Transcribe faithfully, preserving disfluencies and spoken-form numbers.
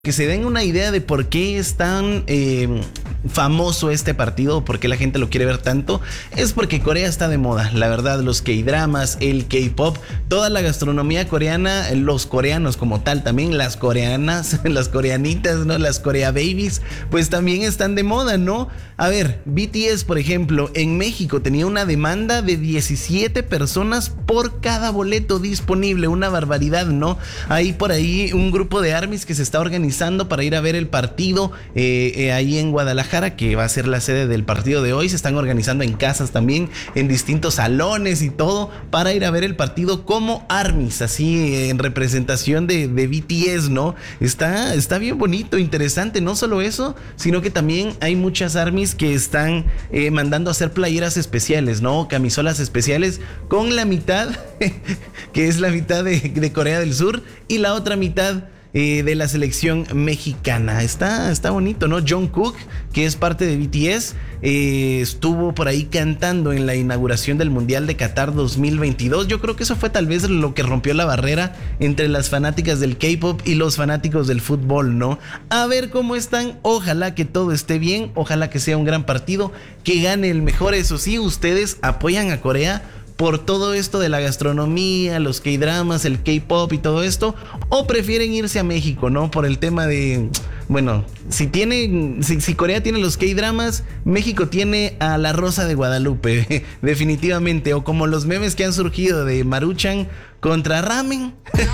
Que se den una idea de por qué es tan eh, famoso este partido, por qué la gente lo quiere ver tanto, es porque Corea está de moda. La verdad, los K-dramas, el K-pop, toda la gastronomía coreana, los coreanos como tal, también las coreanas, las coreanitas, ¿no? Las Korea Babies, pues también están de moda, ¿no? A ver, B T S, por ejemplo, en México tenía una demanda de diecisiete personas por cada boleto disponible, una barbaridad, ¿no? Hay por ahí un grupo de ARMYs que se está organizando para ir a ver el partido eh, eh, ahí en Guadalajara, que va a ser la sede del partido de hoy. Se están organizando en casas también, en distintos salones y todo, para ir a ver el partido como ARMYs, así en representación de, de B T S, ¿no? Está, está bien bonito, interesante. No solo eso, sino que también hay muchas ARMYs que están eh, mandando a hacer playeras especiales, ¿no? Camisolas especiales con la mitad, que es la mitad de, de Corea del Sur, y la otra mitad Eh, de la selección mexicana. Está, está bonito, ¿no? Jungkook, que es parte de B T S, eh, estuvo por ahí cantando en la inauguración del Mundial de Qatar dos mil veintidós. Yo creo que eso fue tal vez lo que rompió la barrera entre las fanáticas del K-pop y los fanáticos del fútbol, ¿no? A ver cómo están. Ojalá que todo esté bien, ojalá que sea un gran partido, que gane el mejor. Eso sí, ustedes apoyan a Corea por todo esto de la gastronomía, los K-dramas, el K-pop y todo esto, o prefieren irse a México, ¿no? Por el tema de, bueno, si tiene, si, si Corea tiene los K-dramas, México tiene a La Rosa de Guadalupe, definitivamente, o como los memes que han surgido de Maruchan contra Ramen.